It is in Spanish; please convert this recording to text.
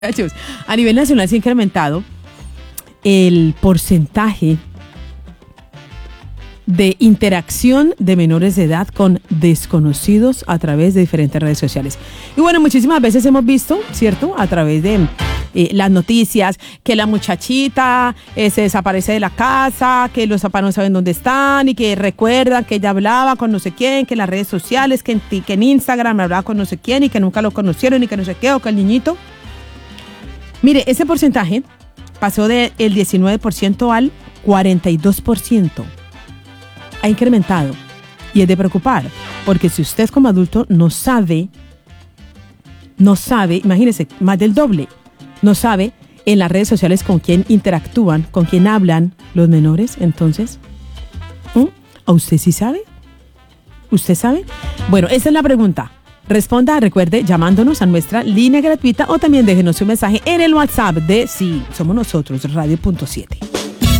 A nivel nacional se ha incrementado el porcentaje de interacción de menores de edad con desconocidos a través de diferentes redes sociales. Y bueno, muchísimas veces hemos visto, ¿cierto?, a través de las noticias, que la muchachita se desaparece de la casa, que los papás no saben dónde están y que recuerdan que ella hablaba con no sé quién, que en las redes sociales, que en Instagram hablaba con no sé quién y que nunca lo conocieron y que no sé qué, o que el niñito. Mire, ese porcentaje pasó del 19% al 42%. Ha incrementado y es de preocupar, porque si usted como adulto no sabe, imagínese, más del doble, no sabe en las redes sociales con quién interactúan, con quién hablan los menores, entonces, ¿a usted sí sabe? ¿Usted sabe? Bueno, esa es la pregunta. Responda, recuerde, llamándonos a nuestra línea gratuita o también déjenos un mensaje en el WhatsApp de Sí, Somos Nosotros, Radio.7.